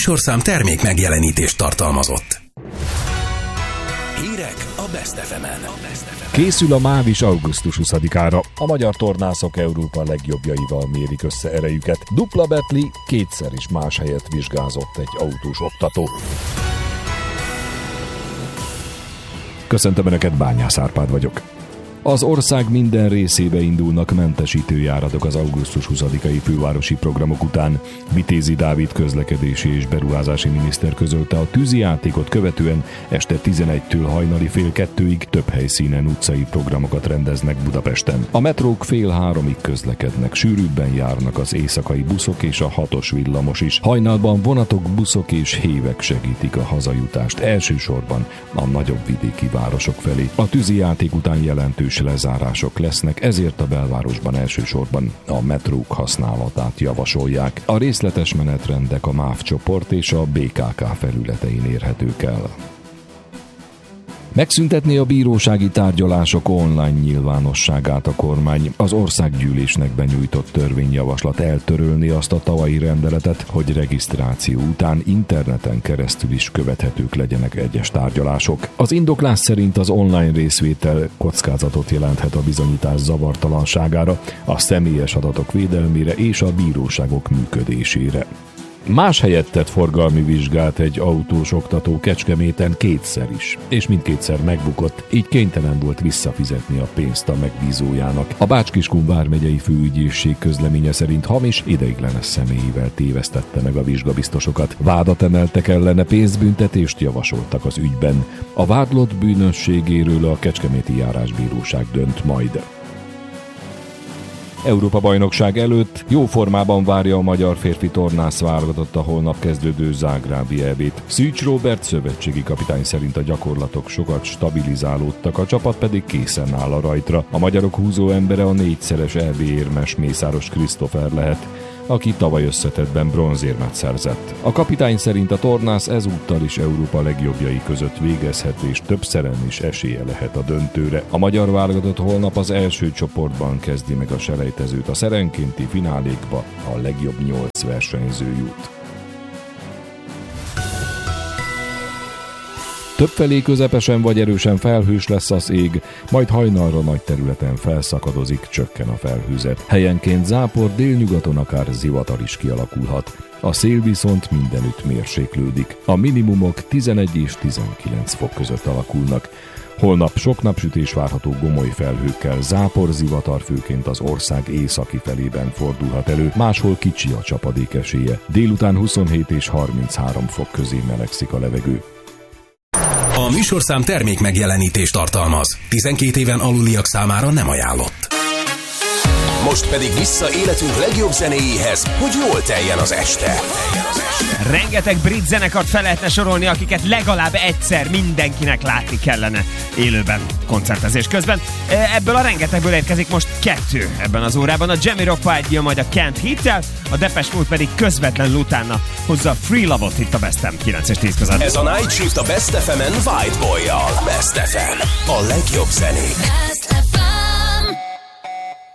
műsorszám termék megjelenítést tartalmazott. Hírek a Best FM-en. Készül a MÁV is augusztus 20-ára. A magyar tornászok Európa legjobbjaival mérik össze erejüket. Dupla betli, kétszer is más helyet vizsgázott egy autós oktató. Köszöntöm Önöket, Bányász Árpád vagyok. Az ország minden részébe indulnak mentesítő járatok az augusztus 20-ai fővárosi programok után. Vitézi Dávid közlekedési és beruházási miniszter közölte, a tűzijátékot követően este 11-től hajnali fél 2-ig több helyszínen utcai programokat rendeznek Budapesten. A metrók fél 3-ig közlekednek, sűrűbben járnak az éjszakai buszok és a 6-os villamos is. Hajnalban vonatok, buszok és hévek segítik a hazajutást, elsősorban a nagyobb vidéki városok felé. A tűzijáték után jelentős lezárások lesznek, ezért a belvárosban elsősorban a metrók használatát javasolják. A részletes menetrendek a MÁV csoport és a BKK felületein érhetők el. Megszüntetné a bírósági tárgyalások online nyilvánosságát a kormány. Az országgyűlésnek benyújtott törvényjavaslat eltörölni azt a tavalyi rendeletet, hogy regisztráció után interneten keresztül is követhetők legyenek egyes tárgyalások. Az indoklás szerint az online részvétel kockázatot jelenthet a bizonyítás zavartalanságára, a személyes adatok védelmére és a bíróságok működésére. Más helyett tett forgalmi vizsgát egy autós oktató Kecskeméten kétszer is, és mindkétszer megbukott, így kénytelen volt visszafizetni a pénzt a megbízójának. A Bács-Kiskun vármegyei főügyészség közleménye szerint hamis, ideiglenes személyével tévesztette meg a vizsgabiztosokat. Vádat emeltek ellene, pénzbüntetést javasoltak az ügyben. A vádlott bűnösségéről a kecskeméti járásbíróság dönt majd. Európa-bajnokság előtt jó formában várja a magyar férfi tornász válogatott a holnap kezdődő zágrábi EB-t. Szűcs Róbert szövetségi kapitány szerint a gyakorlatok sokat stabilizálódtak, a csapat pedig készen áll a rajtra. A magyarok húzó embere a 4-szeres EB érmes Mészáros Krisztófer lehet, aki tavaly összetettben bronzérmet szerzett. A kapitány szerint a tornász ezúttal is Európa legjobbjai között végezhet, és többszeren is esélye lehet a döntőre. A magyar válogatott holnap az első csoportban kezdi meg a selejtezőt, a szerenkénti finálékba a legjobb 8 versenyző jut. Többfelé közepesen vagy erősen felhős lesz az ég, majd hajnalra nagy területen felszakadozik, csökken a felhőzet. Helyenként zápor, délnyugaton akár zivatar is kialakulhat. A szél viszont mindenütt mérséklődik. A minimumok 11 és 19 fok között alakulnak. Holnap sok napsütés várható gomoly felhőkkel, zápor, zivatar főként az ország északi felében fordulhat elő, máshol kicsi a csapadék esélye. Délután 27 és 33 fok közé melegszik a levegő. A műsorszám termék megjelenítést tartalmaz. 12 éven aluliak számára nem ajánlott. Most pedig vissza életünk legjobb zenéjéhez, hogy jól teljen az este. Rengeteg brit zenekart fel lehetne sorolni, akiket legalább egyszer mindenkinek látni kellene élőben, koncertezés közben. Ebből a rengetegből érkezik most 2 ebben az órában. A Jamiroquai jön majd a Can't Hit-tel, a Depeche Mode pedig közvetlenül utána hozza a Free Love-ot itt a Best FM 9 és 10 között. Ez a Night Shift a Best FM-en White Boy-jal. Best FM. A legjobb zenék.